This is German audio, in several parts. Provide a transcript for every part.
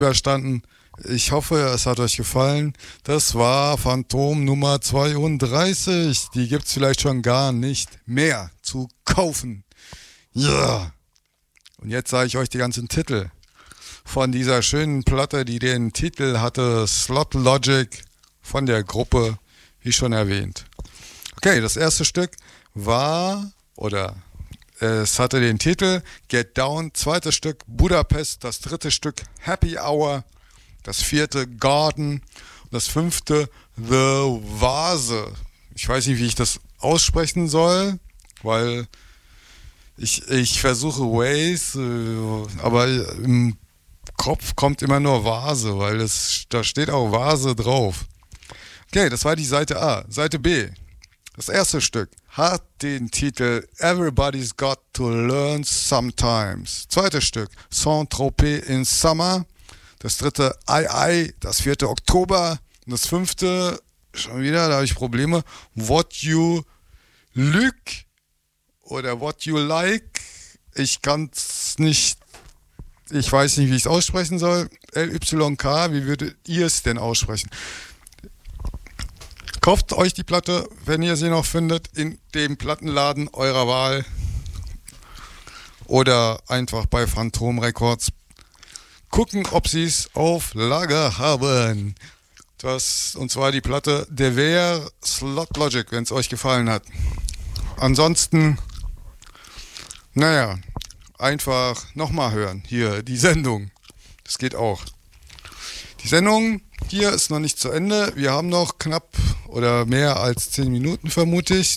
überstanden. Ich hoffe, es hat euch gefallen. Das war Phantom Nummer 32. Die gibt's vielleicht schon gar nicht mehr zu kaufen. Ja. Yeah. Und jetzt sage ich euch die ganzen Titel von dieser schönen Platte, die den Titel hatte Slot Logic von der Gruppe, wie schon erwähnt. Okay, das erste Stück war, oder es hatte den Titel Get Down, zweites Stück Budapest, das dritte Stück Happy Hour, das vierte Garden, das fünfte The Vase. Ich weiß nicht, wie ich das aussprechen soll, weil ich versuche Waze, aber im Kopf kommt immer nur Vase, weil da steht auch Vase drauf. Okay, das war die Seite A. Seite B. Das erste Stück hat den Titel Everybody's Got to Learn Sometimes. Zweites Stück Saint-Tropez in Summer. Das dritte I, das vierte Oktober. Und das fünfte, schon wieder, da habe ich Probleme, What You Like oder What You Like. Ich kann es nicht, ich weiß nicht, wie ich es aussprechen soll. LYK, wie würdet ihr es denn aussprechen? Kauft euch die Platte, wenn ihr sie noch findet, in dem Plattenladen eurer Wahl oder einfach bei Phantom Records gucken, ob sie es auf Lager haben. Und zwar die Platte Der Wehr Slot Logic, wenn es euch gefallen hat. Ansonsten, naja, einfach nochmal hören. Hier, die Sendung. Das geht auch. Die Sendung hier ist noch nicht zu Ende. Wir haben noch knapp oder mehr als 10 Minuten, vermute ich.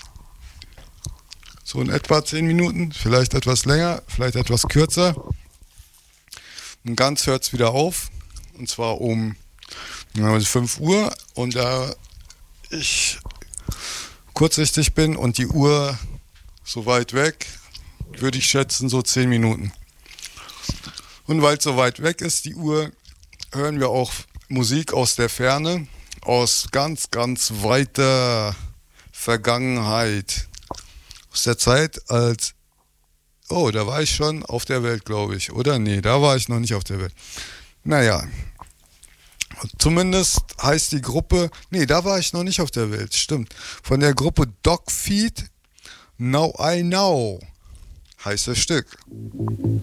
So in etwa 10 Minuten, vielleicht etwas länger, vielleicht etwas kürzer. Und ganz hört es wieder auf. Und zwar um 5 Uhr. Und da ich kurzsichtig bin und die Uhr so weit weg, würde ich schätzen so 10 Minuten. Und weil es so weit weg ist, die Uhr, hören wir auch Musik aus der Ferne, aus ganz, ganz weiter Vergangenheit. Aus der Zeit als, oh, da war ich schon auf der Welt, glaube ich. Oder? Nee, da war ich noch nicht auf der Welt. Naja, zumindest heißt die Gruppe, nee, da war ich noch nicht auf der Welt, stimmt. Von der Gruppe Dogfeed, Now I Know heißt das Stück.